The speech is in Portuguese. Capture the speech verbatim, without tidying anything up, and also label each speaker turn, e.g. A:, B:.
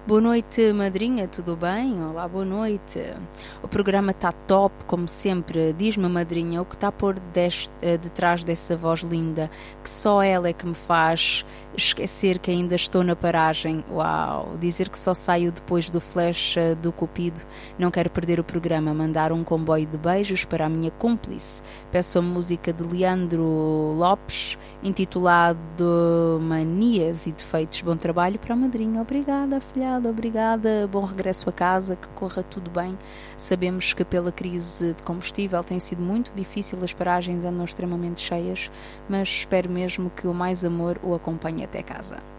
A: Boa noite, madrinha, tudo bem? Olá, boa noite. O programa está top, como sempre. Diz-me, madrinha, o que está por deste, detrás dessa voz linda, que só ela é que me faz esquecer que ainda estou na paragem. Uau! Dizer que só saio depois do flash do Cupido. Não quero perder o programa. Mandar um comboio de beijos para a minha cúmplice. Peço a música de Leandro Lopes, intitulado Manias e Defeitos. Bom trabalho para a madrinha. Obrigada, afilhada, obrigada. Bom regresso a casa, que corra tudo bem. Sabemos que pela crise de combustível tem sido muito difícil, as paragens andam extremamente cheias, mas espero mesmo que o mais amor o acompanhe até casa.